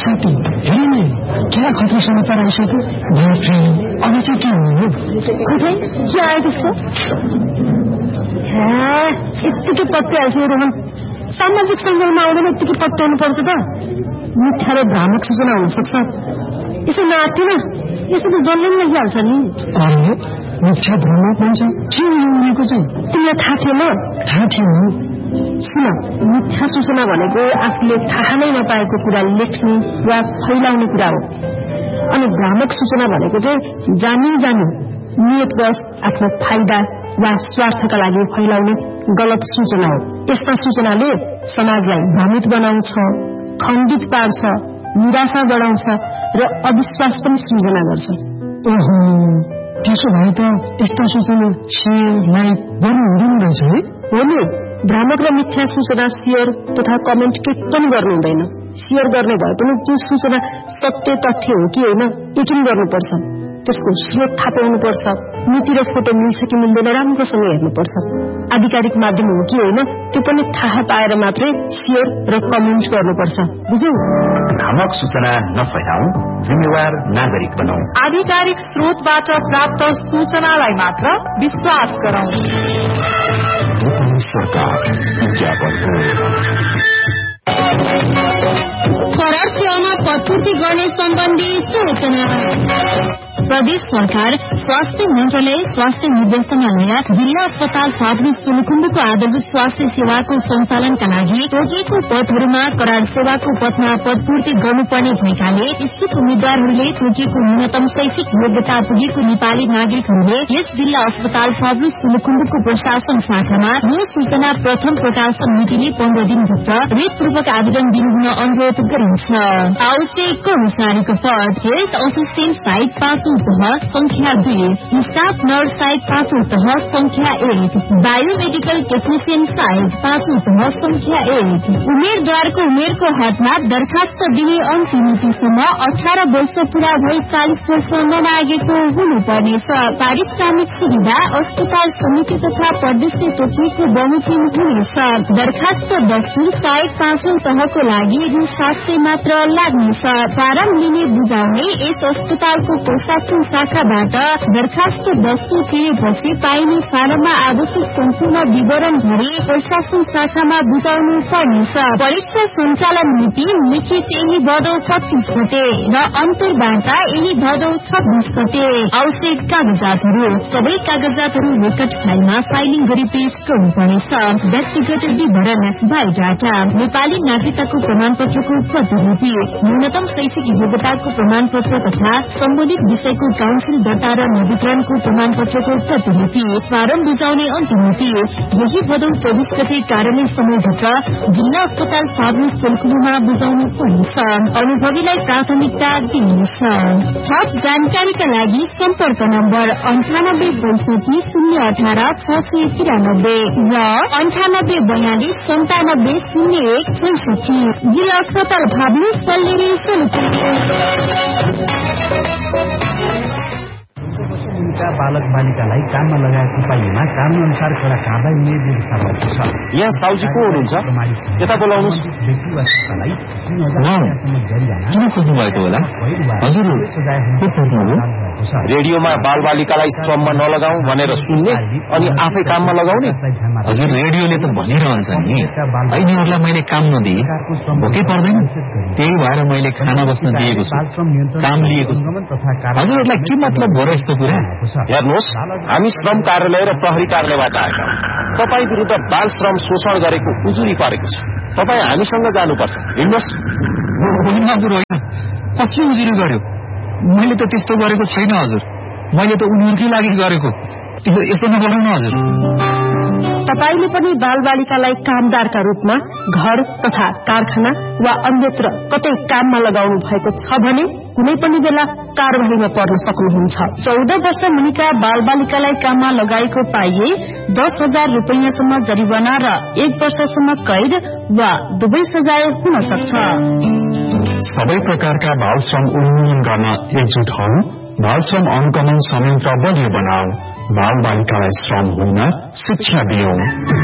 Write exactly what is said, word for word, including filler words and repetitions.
साथी हेर्नु क्या खतरा समाचार आइसक्यो बाफ्रे अब चाहिँ के हुनु खै के आयो त्यस्तो यत्तिकै पत्याएछ रोहन सामाजिक सञ्जालमा आउँदैन यत्तिकै पत्याउनु पर्छ त मिथ्या र भ्रामक सूचना हुन सक्छ यसो नआत्तिन यसो त डल्लै लागिहाल्छ नि अरे मिथ्या भ्रामक भन्छ के उनीको चाहिँ तिमीलाई थाहा थिएन थाहा थिएन सुन मिथ्या सूचना भनेको आफूले थाहा नै नपाएको कुरा लेख्ने वा फैलाउने कुरा हो अनि भ्रामक सूचना भनेको चाहिँ जानी जानी नियतवश आफ्नो फाइदा वा स्वार्थका लागि फैलाउने गलत सूचना हो यस्ता सूचनाले समाजलाई भ्रमित बनाउँछ खण्डित पार्छ निराशा बढाउँछ र अविश्वास पनि सृजना गर्छ ओहो त्यसो भए त यस्ता सूचना सेयर लाइक गर्नु हुँदैन रहेछ है हो नि भ्रामक र मिथ्या सूचना शेयर तथा कमेन्ट के पनि गर्नु हुँदैन शेयर गर्ने भए पनि त्यो सूचना सत्य तथ्य हो कि होइन यकिन गर्नुपर्छ त्यसको स्रोत थाहा पाउनुपर्छ नीति र फोटो मिल्छ कि मिल्दैन राम्रोसँग हेर्नुपर्छ आधिकारिक माध्यम हो कि होइन त्यो पनि थाहा पाएर मात्रै शेयर र कमेन्ट गर्नुपर्छ बुझ्यौ भ्रामक सूचना नफैलाऊ जिम्मेवार नागरिक बनाऊ आधिकारिक स्रोतबाट प्राप्त सूचनालाई मात्र विश्वास गरौं सरकार विज्ञापन करार सेवामा पदपूर्ति गर्ने सम्बन्धी सूचना प्रदेश सरकार स्वास्थ्य मन्त्रालय स्वास्थ्य निर्देशनालय जिल्ला अस्पताल फागुनी सोलुखुम्बुको आधारभूत स्वास्थ्य सेवाको सञ्चालनका लागि तोकिएको पदहरूमा करार सेवाको पदमा पदपूर्ति गर्नुपर्ने भएकाले इच्छुक उम्मेद्वारहरूले तोकिएको न्यूनतम शैक्षिक योग्यता पुगेको नेपाली नागरिकहरूले यस जिल्ला अस्पताल फागुनी सोलुखुम्बुको प्रशासन शाखामा यो सूचना प्रथम प्रकाशन मितिले पन्ध्र दिनभित्र रेटपूर्वक आवेदन दिनुहुन अनुरोध गरिन्छ आवश्यक कर्मचारीको पद हेल्थ असिस्टेन्ट साइट पाँचौं तह संख्या दुई स्टाफ नर्स साइट पाँचौं तह संख्या एक बायोमेडिकल टेक्निशियन साइट पाँचौं तह संख्या एक उम्मेद्वारको उमेरको हदमा दरखास्त दिने अन्तिम मितिसम्म अठार वर्ष पूरा भई चालिस वर्ष नलागेको हुनुपर्नेछ पारिश्रमिक सुविधा अस्पताल समिति तथा प्रदेशले तोकिएको बमोजिम हुनेछ दरखास्त दस्तुर साइट पाँचौं तहको लागि रु सात सय मात्र लाग्नेछ फारम लिने बुझाउने यस अस्पतालको प्रशासन शाखाबाट दरखास्त दस्तुर तिरेपछि पाइने फारममा आवश्यक सम्पूर्ण विवरण भरी प्रशासन शाखामा बुझाउनु पर्नेछ परीक्षा सञ्चालन मिति लिखित यही भदौ पच्चीस गते र अन्तर्वार्ता यही भदौ छब्बीस गते आवश्यक कागजातहरू सबै कागजातहरू रेकर्ड फाइलमा फाइलिङ गरी पेश गर्नुपर्नेछ व्यक्तिगत विवरण बायोडाटा नेपाली नागरिकताको प्रमाणपत्रको प्रतिलिपि न्यूनतम शैक्षिक योग्यताको प्रमाणपत्र तथा सम्बन्धित विषयको काउन्सिल दर्ता र नवीकरणको प्रमाणपत्रको प्रतिलिपि फारम बुझाउने अन्तिम मिति यही भदौ चौबिस गते कार्यालय समयभित्र जिल्ला अस्पताल फागुनी सोलुखुम्बुमा बुझाउनु पर्नेछ अनुभवीलाई प्राथमिकता दिइनेछ थप जानकारीका लागि सम्पर्क नम्बर अन्ठानब्बे पैसठी शून्य अठार छ सय तिरानब्बे र अन्ठानब्बे बयालिस सन्तानब्बे शून्य एक छैसठी जिल्ला अस्पताल फागुनी सल्लेरी सोलुखुम्बु बालक बालिकालाई काममा लगाएको पाइएमा कानून अनुसार कड़ा कारवाही हुने व्यवस्था भएको छ यहाँ साउजी को हुनुहुन्छ यता बोलाउनुस् किन खोज्नु भएको होला हजुर रेडियोमा बाल बालिकालाई श्रममा नलगाऊ भनेर सुन्ने अनि आफै काममा लगाउने हजुर रेडियोले त भनिरहन्छ नि यिनीहरूलाई मैले काम नदिए भोकै पर्दैन त्यही भएर मैले खाना बस्न दिएको छु काम लिएको छु हजुरहरूलाई के मतलब हो र यस्तो कुरा हेर्नुहोस् हामी श्रम कार्यालय र प्रहरी कार्यालयबाट आएका तपाई विरुद्ध बाल श्रम शोषण गरेको उजुरी परेको छ तपाई हामीसँग जानुपर्छ हिँड्नुहोस् हजुर होइन कसले उजुरी गर्यो मैले त त्यस्तो गरेको छैन हजुर मैले त उनीहरूकै लागि गरेको यसो नगर्नु हजुर तपाईले पनि बालबालिकालाई कामदारका रूपमा घर तथा कारखाना वा अन्यत्र कतै काममा लगाउनु भएको छ भने कुनै पनि बेला कारबाहीमा पर्न सक्नुहुन्छ चौध वर्ष मुनिका बालबालिकालाई काममा लगाएको पाइए दस हजार रुपैयाँसम्म जरिवाना र एक वर्षसम्म कैद वा दुवै सजाय हुन सक्छ सबै प्रकारका बाल श्रम उन्मूलन गर्न एकजुट हौ बाल श्रम अनुगमन संयन्त्र बलियो बनाऊ बाल बालिकालाई श्रम हुन शिक्षा दियौं